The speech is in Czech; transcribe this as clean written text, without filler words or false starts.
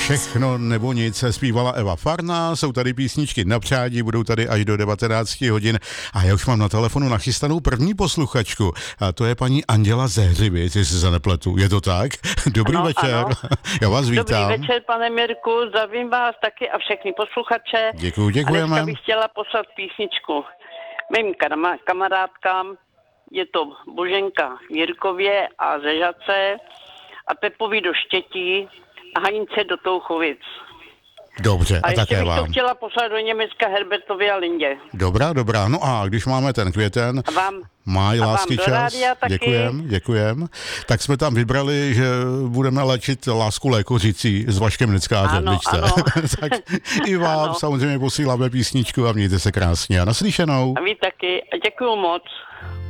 Všechno nebo nic se zpívala Eva Farná, jsou tady písničky na přání, budou tady až do 19 hodin a já už mám na telefonu nachystanou první posluchačku a to je paní Anděla ze Hřibic, jestli se nepletu. Je to tak? Dobrý večer, ano. Já vás vítám. Dobrý večer, pane Mirku, zdravím vás taky a všechny posluchače. Děkujeme. A dneska bych chtěla poslat písničku mým kamarádkám, je to Boženka v Jirkově a Zežace a Pepovi do Štětí a Hanince do Touchovic. Dobře, a ještě také bych vám. to chtěla poslat do Německa Herbertovi a Lindě. Dobrá. No a když máme ten květen, máj lásky čas, děkujem. Tak jsme tam vybrali, že budeme léčit lásku lékořicí s Vaškem Neckářem, ano. Tak i vám samozřejmě posíláme písničku a mějte se krásně a naslyšenou. A vy taky a děkuju moc.